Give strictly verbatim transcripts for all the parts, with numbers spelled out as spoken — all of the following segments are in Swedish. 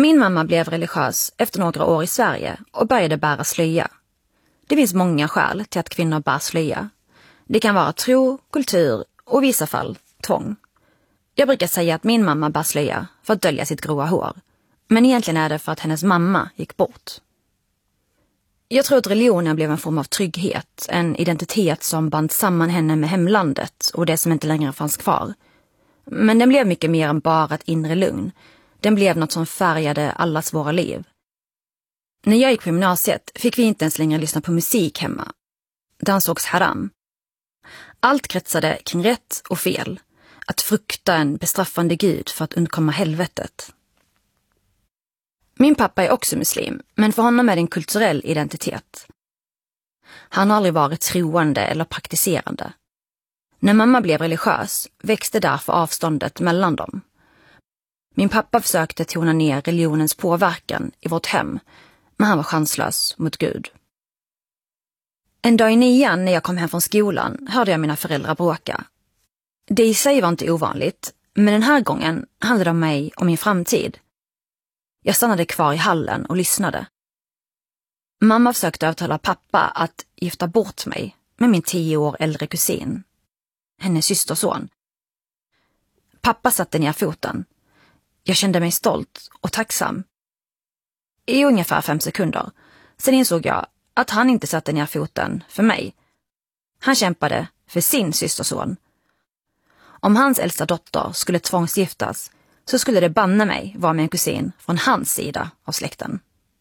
Min mamma blev religiös efter några år i Sverige och började bära slöja. Det finns många skäl till att kvinnor bär slöja. Det kan vara tro, kultur och i vissa fall tvång. Jag brukar säga att min mamma bär slöja för att dölja sitt gråa hår. Men egentligen är det för att hennes mamma gick bort. Jag tror att religionen blev en form av trygghet, en identitet som band samman henne med hemlandet och det som inte längre fanns kvar. Men den blev mycket mer än bara ett inre lugn. Den blev något som färgade allas våra liv. När jag gick på gymnasiet fick vi inte ens längre lyssna på musik hemma. Det ansågs haram. Allt kretsade kring rätt och fel. Att frukta en bestraffande gud för att undkomma helvetet. Min pappa är också muslim, men för honom är det en kulturell identitet. Han har aldrig varit troende eller praktiserande. När mamma blev religiös växte därför avståndet mellan dem. Min pappa försökte tona ner religionens påverkan i vårt hem, men han var chanslös mot Gud. En dag i nian när jag kom hem från skolan hörde jag mina föräldrar bråka. Det i sig var inte ovanligt, men den här gången handlade det om mig och min framtid. Jag stannade kvar i hallen och lyssnade. Mamma försökte övertala pappa att gifta bort mig med min tio år äldre kusin, hennes systerson. Pappa satte ner foten. Jag kände mig stolt och tacksam. I ungefär fem sekunder. Sen insåg jag att han inte satte ner foten för mig. Han kämpade för sin systerson. Om hans äldsta dotter skulle tvångsgiftas så skulle det banne mig vara med en kusin från hans sida av släkten.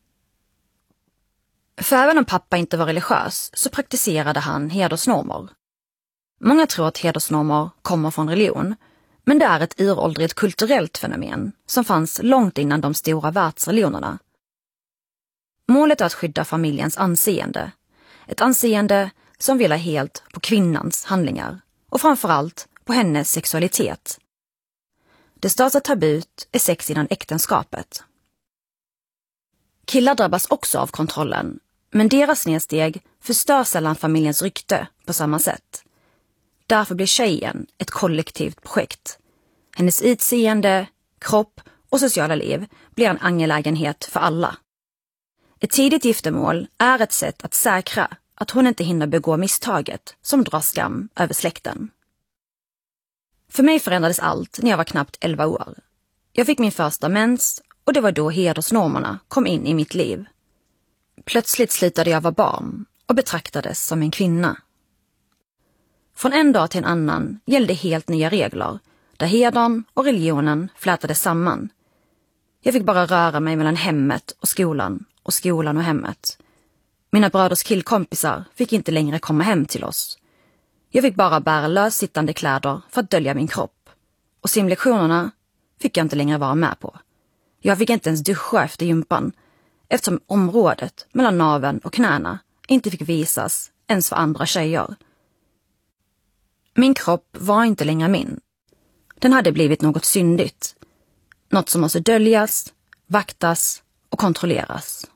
För även om pappa inte var religiös så praktiserade han hedersnormer. Många tror att hedersnormer kommer från religion, men det är ett uråldrigt kulturellt fenomen som fanns långt innan de stora världsreligionerna. Målet är att skydda familjens anseende. Ett anseende som vilar helt på kvinnans handlingar och framförallt på hennes sexualitet. Det största tabut är sex innan äktenskapet. Killar drabbas också av kontrollen, men deras nedsteg förstör sällan familjens rykte på samma sätt. Därför blir tjejen ett kollektivt projekt. Hennes utseende, kropp och sociala liv blir en angelägenhet för alla. Ett tidigt giftermål är ett sätt att säkra att hon inte hinner begå misstaget som drar skam över släkten. För mig förändrades allt när jag var knappt elva år. Jag fick min första mens och det var då hedersnormerna kom in i mitt liv. Plötsligt slutade jag vara barn och betraktades som en kvinna. Från en dag till en annan gällde helt nya regler där hedern och religionen flätades samman. Jag fick bara röra mig mellan hemmet och skolan och skolan och hemmet. Mina bröders killkompisar fick inte längre komma hem till oss. Jag fick bara bära lössittande kläder för att dölja min kropp. Och simlektionerna fick jag inte längre vara med på. Jag fick inte ens duscha efter gympan eftersom området mellan naveln och knäna inte fick visas ens för andra tjejer. Min kropp var inte längre min. Den hade blivit något syndigt. Något som måste döljas, vaktas och kontrolleras.